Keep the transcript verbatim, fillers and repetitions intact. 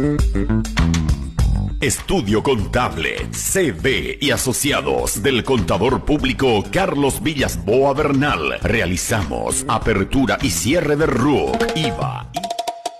Estudio Contable, C V y Asociados del Contador Público Carlos Villasboa Bernal. Realizamos apertura y cierre de R U C, I V A y